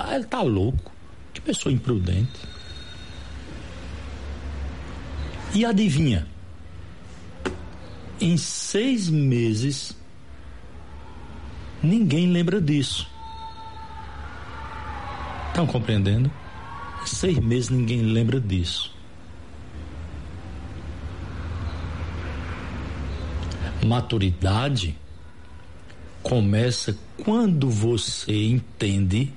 ele tá louco. Que pessoa imprudente. E adivinha? Em 6 meses, ninguém lembra disso. Estão compreendendo? Em 6 meses ninguém lembra disso. Maturidade começa quando você entende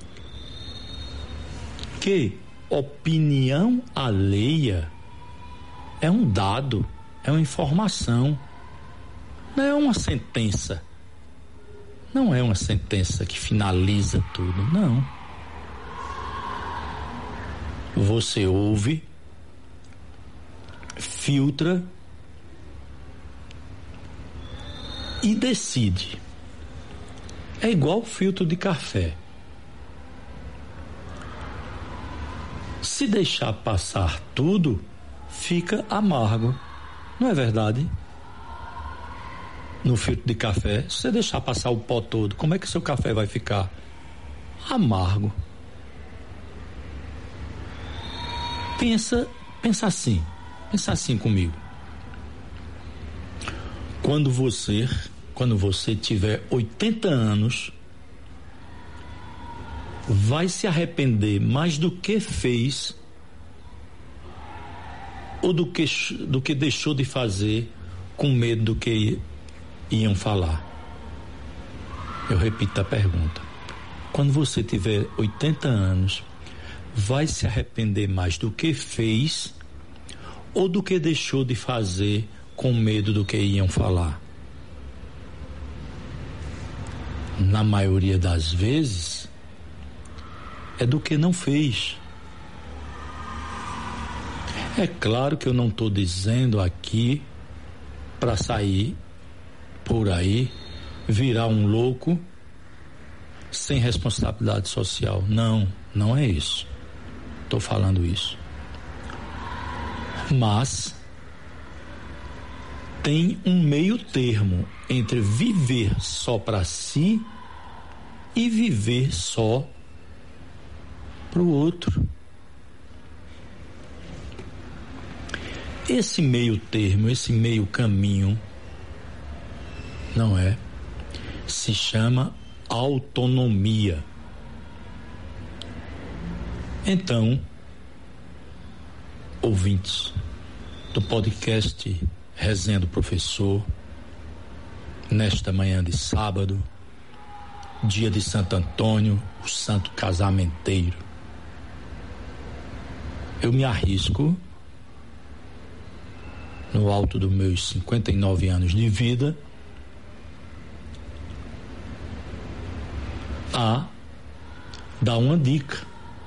que opinião alheia é um dado, é uma informação, não é uma sentença. Não é uma sentença que finaliza tudo, não. Você ouve, filtra e decide. É igual filtro de café. Se deixar passar tudo, fica amargo. Não é verdade? No filtro de café, se você deixar passar o pó todo, como é que seu café vai ficar? Amargo. Pensa assim comigo. Quando você tiver 80 anos, vai se arrepender mais do que fez ou do que deixou de fazer com medo do que iam falar. Eu repito a pergunta. Quando você tiver 80 anos, vai se arrepender mais do que fez ou do que deixou de fazer com medo do que iam falar? Na maioria das vezes, é do que não fez. É claro que eu não estou dizendo aqui para sair por aí, virar um louco sem responsabilidade social. Não, não é isso. Estou falando isso. Mas tem um meio termo entre viver só para si e viver só para o outro. Esse meio termo, esse meio caminho, não é? Se chama autonomia. Então, ouvintes do podcast Resenha do Professor, nesta manhã de sábado, dia de Santo Antônio, o santo casamenteiro, eu me arrisco, no alto dos meus 59 anos de vida, a dar uma dica.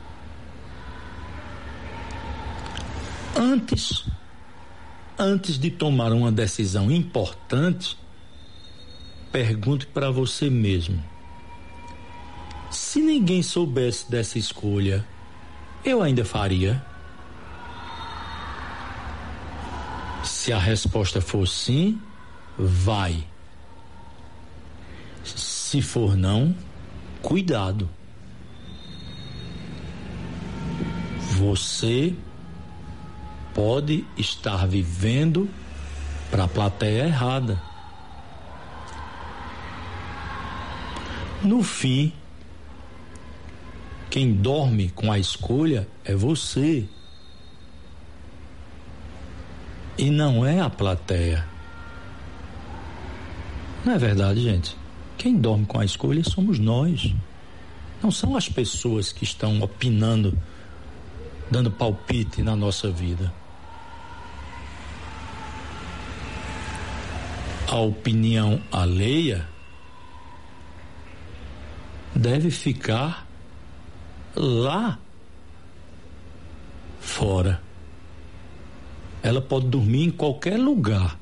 Antes de tomar uma decisão importante, pergunte para você mesmo: se ninguém soubesse dessa escolha, eu ainda faria? Se a resposta for sim, vai. Se for não, cuidado. Você pode estar vivendo para a plateia errada. No fim, quem dorme com a escolha é você. E não é a plateia. Não é verdade, gente? Quem dorme com a escolha somos nós. Não são as pessoas que estão opinando, dando palpite na nossa vida. A opinião alheia deve ficar lá fora. Ela pode dormir em qualquer lugar,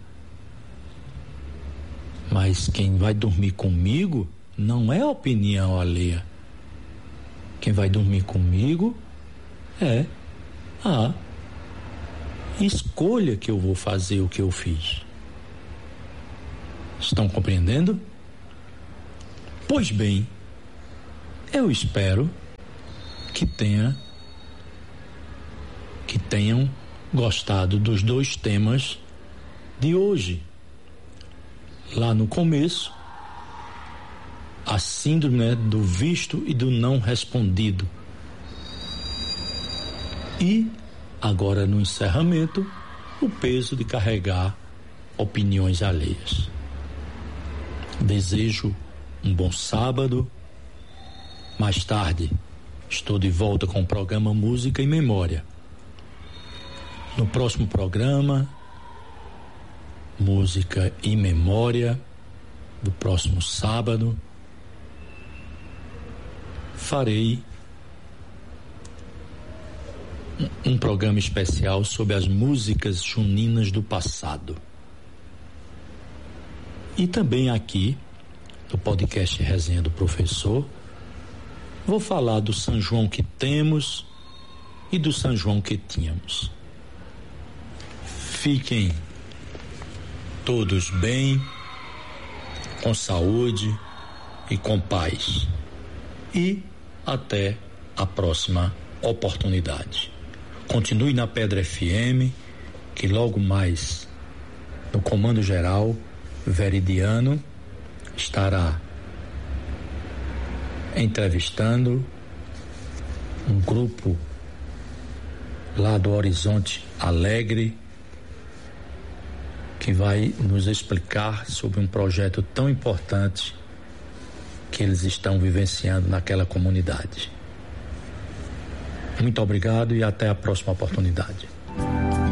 mas quem vai dormir comigo não é a opinião alheia. Quem vai dormir comigo é a escolha que eu vou fazer, o que eu fiz. Estão compreendendo? Pois bem, eu espero que tenham gostado dos 2 temas de hoje. Lá no começo, a síndrome, né, do visto e do não respondido. E agora no encerramento, o peso de carregar opiniões alheias. Desejo um bom sábado. Mais tarde, estou de volta com o programa Música e Memória. No próximo programa, Música e Memória, do próximo sábado, farei um programa especial sobre as músicas juninas do passado. E também aqui, no podcast Resenha do Professor, vou falar do São João que temos e do São João que tínhamos. Fiquem todos bem, com saúde e com paz. E até a próxima oportunidade. Continue na Pedra FM, que logo mais no Comando Geral Veridiano estará entrevistando um grupo lá do Horizonte Alegre que vai nos explicar sobre um projeto tão importante que eles estão vivenciando naquela comunidade. Muito obrigado e até a próxima oportunidade.